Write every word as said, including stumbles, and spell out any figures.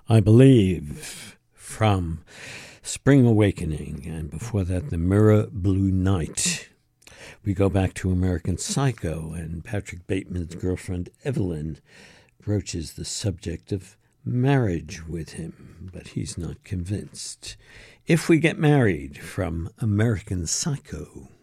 I Believe from Spring Awakening, and before that, The Mirror Blue Night. We go back to American Psycho, and Patrick Bateman's girlfriend Evelyn broaches the subject of marriage with him, but he's not convinced. If We Get Married from American Psycho.